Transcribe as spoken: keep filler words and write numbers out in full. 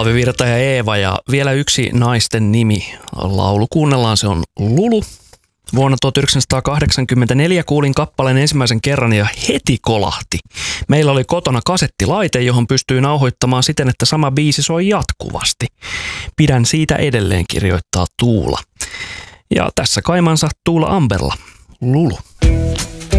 Olavi Virta ja Eeva ja vielä yksi naisten nimi. Laulu kuunnellaan, se on Lulu. Vuonna tuhatyhdeksänsataakahdeksankymmentäneljä kuulin kappaleen ensimmäisen kerran ja heti kolahti. Meillä oli kotona kasettilaite, johon pystyy nauhoittamaan siten, että sama biisi soi jatkuvasti. Pidän siitä edelleen, kirjoittaa Tuula. Ja tässä kaimansa Tuula Amberla, Lulu.